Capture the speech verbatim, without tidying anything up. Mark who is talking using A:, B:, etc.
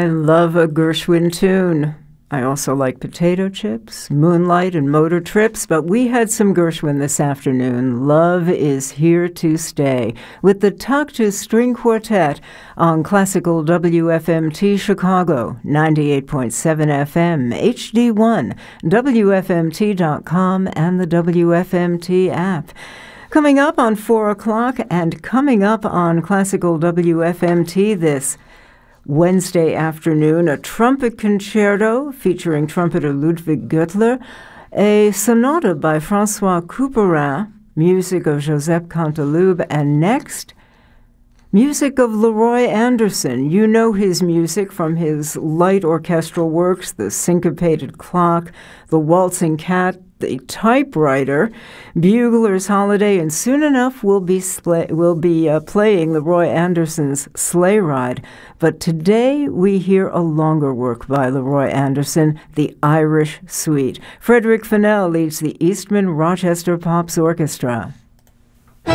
A: I love a Gershwin tune. I also like potato chips, moonlight, and motor trips, but we had some Gershwin this afternoon. Love is Here to Stay, with the Taktu String Quartet on Classical W F M T Chicago, ninety-eight point seven F M, H D one, W F M T dot com, and the W F M T app. Coming up on four o'clock and coming up on Classical W F M T this Wednesday afternoon, a trumpet concerto featuring trumpeter Ludwig Göttler, a sonata by François Couperin, music of Joseph Canteloube, and next, music of Leroy Anderson. You know his music from his light orchestral works, The Syncopated Clock, The Waltzing Cat, The Typewriter, Bugler's Holiday, and soon enough we'll be sl- we'll be uh, playing Leroy Anderson's Sleigh Ride. But today we hear a longer work by Leroy Anderson, The Irish Suite. Frederick Fennell leads the Eastman Rochester Pops Orchestra.